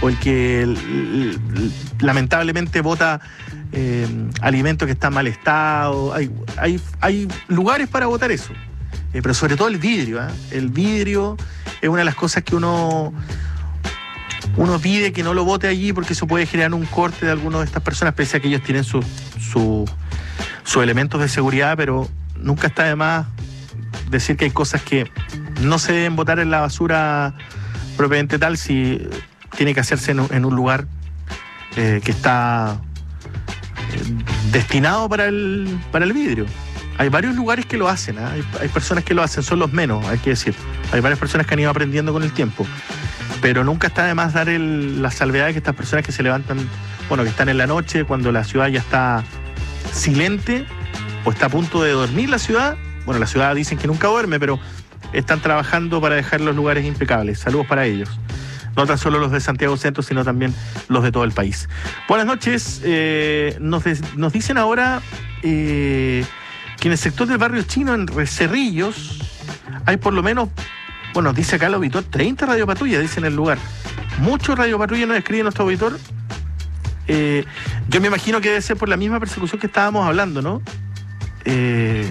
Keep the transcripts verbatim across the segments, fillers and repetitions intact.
o el que l- l- lamentablemente bota eh, alimentos que están en mal estado. Hay, hay, hay lugares para botar eso, eh, pero sobre todo el vidrio, ¿eh? El vidrio es una de las cosas que uno... Uno pide que no lo bote allí porque eso puede generar un corte de algunas de estas personas, pese a que ellos tienen sus su, su elementos de seguridad, pero nunca está de más decir que hay cosas que no se deben botar en la basura propiamente tal, si tiene que hacerse en un, en un lugar eh, que está eh, destinado para el, para el vidrio. Hay varios lugares que lo hacen, ¿eh? hay, hay personas que lo hacen, son los menos, hay que decir. Hay varias personas que han ido aprendiendo con el tiempo. Pero nunca está de más dar el, la salvedad de que estas personas que se levantan, bueno, que están en la noche, cuando la ciudad ya está silente o está a punto de dormir la ciudad. Bueno, la ciudad dicen que nunca duerme, pero están trabajando para dejar los lugares impecables. Saludos para ellos. No tan solo los de Santiago Centro, sino también los de todo el país. Buenas noches. Eh, nos, de, nos dicen ahora eh, que en el sector del barrio chino, en Cerrillos, hay por lo menos... Bueno, dice acá el auditor, treinta radiopatrullas, dice en el lugar. Muchos radiopatrullas nos escribe nuestro auditor. Eh, yo me imagino que debe ser por la misma persecución que estábamos hablando, ¿no? Eh,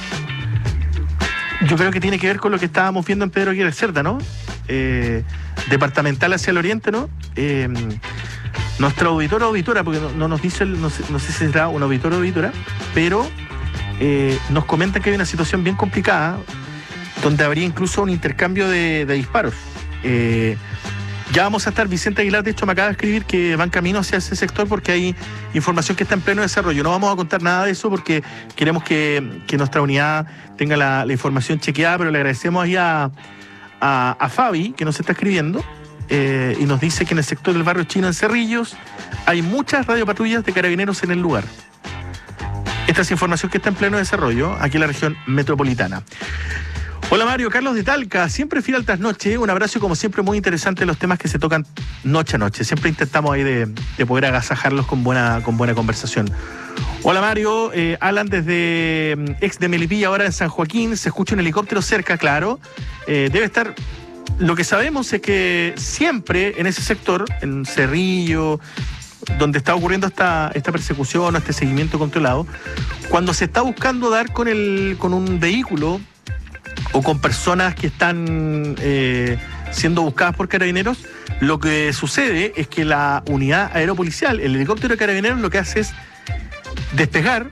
yo creo que tiene que ver con lo que estábamos viendo en Pedro Aguirre Cerda, ¿no? Eh, departamental hacia el oriente, ¿no? Eh, nuestra auditora o auditora, porque no, no nos dice, el, no, sé, no sé si será un auditor o auditora, pero eh, nos comentan que hay una situación bien complicada, donde habría incluso un intercambio de, de disparos. Eh, ya vamos a estar, Vicente Aguilar, de hecho me acaba de escribir que van camino hacia ese sector porque hay información que está en pleno desarrollo. No vamos a contar nada de eso porque queremos que, que nuestra unidad tenga la, la información chequeada, pero le agradecemos ahí a, a, a Fabi, que nos está escribiendo, eh, y nos dice que en el sector del barrio chino, en Cerrillos, hay muchas radiopatrullas de carabineros en el lugar. Esta es información que está en pleno desarrollo aquí en la región metropolitana. Hola Mario, Carlos de Talca, siempre fiel al trasnoche, un abrazo y como siempre muy interesante los temas que se tocan noche a noche, siempre intentamos ahí de, de poder agasajarlos con buena, con buena conversación. Hola Mario, eh, Alan desde ex de Melipilla, ahora en San Joaquín, se escucha un helicóptero cerca, claro, eh, debe estar, lo que sabemos es que siempre en ese sector, en Cerrillo, donde está ocurriendo esta, esta persecución o este seguimiento controlado, cuando se está buscando dar con, el, con un vehículo o con personas que están eh, siendo buscadas por carabineros, lo que sucede es que la unidad aeropolicial, el helicóptero de carabineros, lo que hace es despegar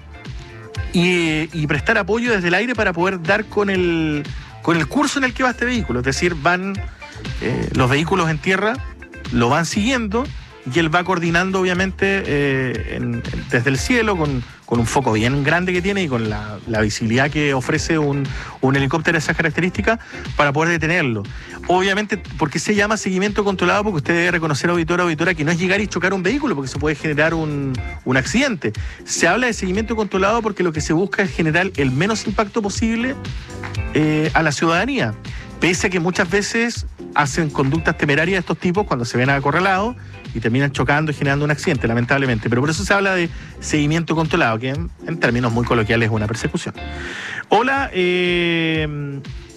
y, y prestar apoyo desde el aire para poder dar con el, con el curso en el que va este vehículo. Es decir, van eh, los vehículos en tierra, lo van siguiendo y él va coordinando obviamente eh, en, en, desde el cielo con, con un foco bien grande que tiene y con la, la visibilidad que ofrece un, un helicóptero de esas características para poder detenerlo. Obviamente, ¿por qué se llama seguimiento controlado? Porque usted debe reconocer, auditora, auditora, que no es llegar y chocar un vehículo porque se puede generar un, un accidente. Se habla de seguimiento controlado porque lo que se busca es generar el menos impacto posible eh, a la ciudadanía. Pese a que muchas veces hacen conductas temerarias de estos tipos cuando se ven acorralados y terminan chocando y generando un accidente, lamentablemente. Pero por eso se habla de seguimiento controlado, que en, en términos muy coloquiales es una persecución. Hola, eh,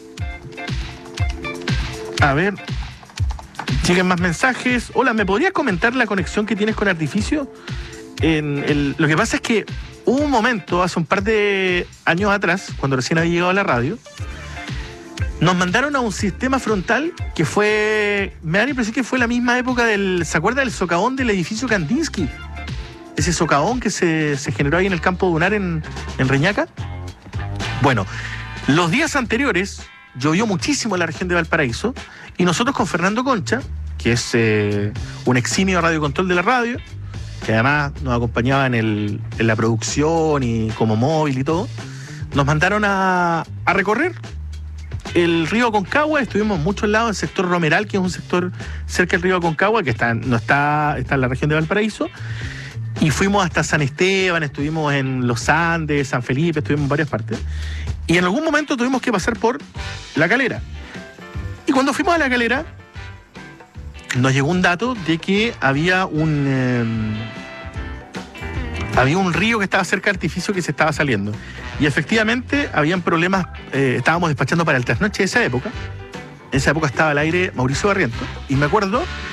a ver, lleguen más mensajes. Hola, ¿me podrías comentar la conexión que tienes con Artificio? En el, lo que pasa es que hubo un momento, hace un par de años atrás, cuando recién había llegado a la radio, nos mandaron a un sistema frontal que fue, me da la impresión que fue la misma época del, ¿se acuerda del socavón del edificio Kandinsky? Ese socavón que se, se generó ahí en el campo dunar en, en Reñaca. Bueno, los días anteriores llovió muchísimo en la región de Valparaíso y nosotros con Fernando Concha, que es eh, un eximio radiocontrol de la radio, que además nos acompañaba en, el, en la producción y como móvil y todo, nos mandaron a, a recorrer el río Aconcagua. Estuvimos en muchos lados, el sector Romeral, que es un sector cerca del río Aconcagua, que está, no está, está en la región de Valparaíso, y fuimos hasta San Esteban, estuvimos en Los Andes, San Felipe, estuvimos en varias partes, y en algún momento tuvimos que pasar por La Calera. Y cuando fuimos a La Calera, nos llegó un dato de que había un... Eh, había un río que estaba cerca del Artificio que se estaba saliendo. Y efectivamente habían problemas, eh, estábamos despachando para el trasnoche de esa época. En esa época estaba al aire Mauricio Barrientos. Y me acuerdo